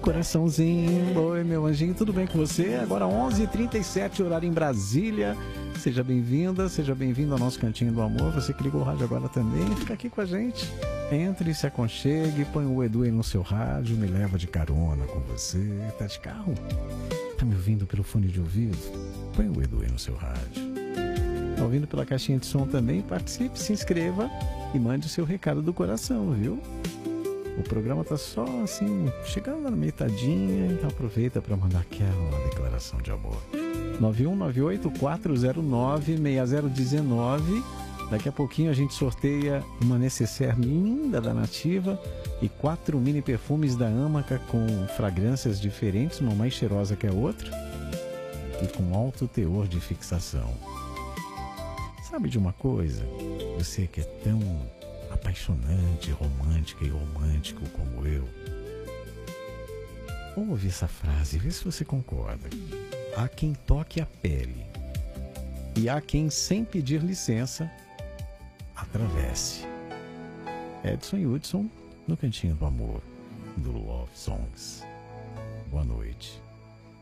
Coraçãozinho, oi meu anjinho, tudo bem com você? Agora 11h37, horário em Brasília. Seja bem-vinda, seja bem-vindo ao nosso Cantinho do Amor. Você que ligou o rádio agora também, fica aqui com a gente. Entre, se aconchegue, põe o Edu aí no seu rádio, me leva de carona com você. Tá de carro? Tá me ouvindo pelo fone de ouvido? Põe o Edu aí no seu rádio. Tá ouvindo pela caixinha de som também? Participe, se inscreva e mande o seu recado do coração, viu? O programa tá só assim, chegando na metadinha, então aproveita para mandar aquela declaração de amor. 9198-409-6019. Daqui a pouquinho a gente sorteia uma necessaire linda da Nativa e 4 mini perfumes da Amaca com fragrâncias diferentes, uma mais cheirosa que a outra e com alto teor de fixação. Sabe de uma coisa? Você que é tão apaixonante, romântica e romântico como eu, ouve essa frase e vê se você concorda. Há quem toque a pele e há quem, sem pedir licença, atravesse. Edson e Hudson no Cantinho do Amor, do Love Songs. Boa noite.